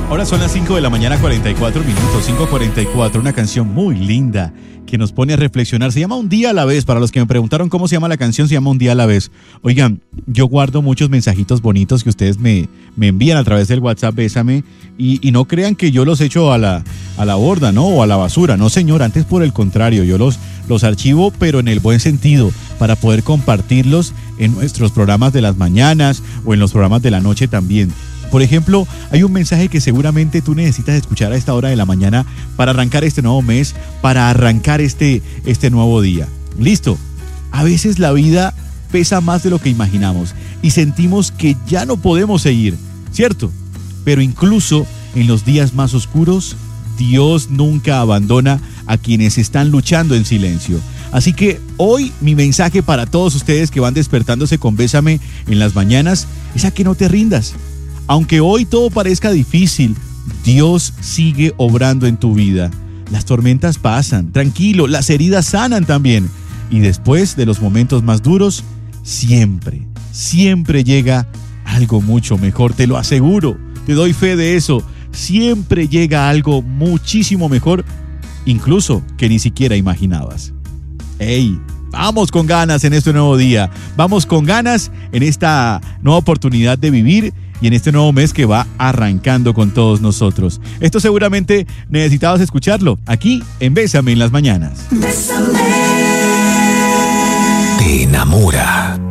Ahora son las 5 de la mañana, 44 minutos, 5:44, una canción muy linda que nos pone a reflexionar. Se llama Un día a la vez. Para los que me preguntaron cómo se llama la canción, se llama Un día a la vez. Oigan, yo guardo muchos mensajitos bonitos que ustedes me envían a través del WhatsApp Bésame y no crean que yo los echo a la borda, ¿no? O a la basura. No, señor, antes por el contrario, yo los archivo, pero en el buen sentido, para poder compartirlos en nuestros programas de las mañanas o en los programas de la noche también. Por ejemplo, hay un mensaje que seguramente tú necesitas escuchar a esta hora de la mañana para arrancar este nuevo mes, para arrancar este nuevo día. ¿Listo? A veces la vida pesa más de lo que imaginamos y sentimos que ya no podemos seguir, ¿cierto? Pero incluso en los días más oscuros, Dios nunca abandona a quienes están luchando en silencio. Así que hoy mi mensaje para todos ustedes que van despertándose con Bésame en las mañanas es a que no te rindas. Aunque hoy todo parezca difícil, Dios sigue obrando en tu vida. Las tormentas pasan, tranquilo, las heridas sanan también. Y después de los momentos más duros, siempre llega algo mucho mejor, te lo aseguro, te doy fe de eso. Siempre llega algo muchísimo mejor, incluso que ni siquiera imaginabas. ¡Ey! Vamos con ganas en este nuevo día, vamos con ganas en esta nueva oportunidad de vivir y en este nuevo mes que va arrancando con todos nosotros. Esto seguramente necesitabas escucharlo aquí en Bésame en las mañanas. Bésame. Te enamora.